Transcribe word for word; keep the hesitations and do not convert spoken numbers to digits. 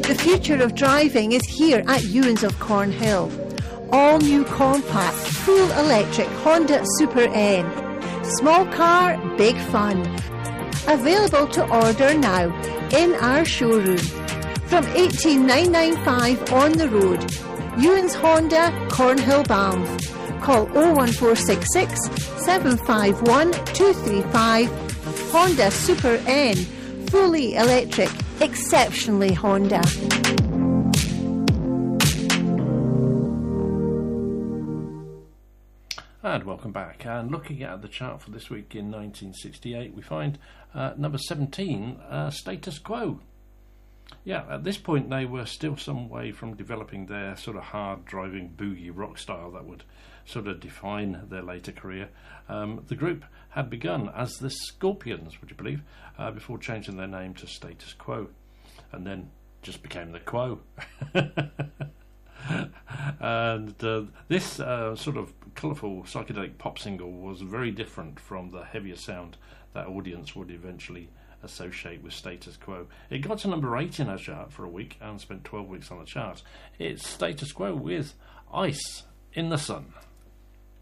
The future of driving is here at Ewins of Cornhill. All new compact, full electric Honda Super N. Small car, big fun. Available to order now in our showroom. From eighteen thousand nine hundred ninety-five on the road. Ewins Honda, Cornhill, Banff. Call oh one four six six, seven five one, two three five. Honda Super N. Fully electric, exceptionally Honda. And welcome back. And looking at the chart for this week in nineteen sixty-eight, we find uh, number seventeen, uh, Status Quo. Yeah, at this point they were still some way from developing their sort of hard driving boogie rock style that would sort of define their later career. Um, the group had begun as the Scorpions, would you believe, uh, before changing their name to Status Quo, and then just became the Quo. And uh, this uh, sort of colourful psychedelic pop single was very different from the heavier sound that audience would eventually associate with Status Quo. It got to number eight in our chart for a week and spent twelve weeks on the chart. It's Status Quo with Ice in the Sun.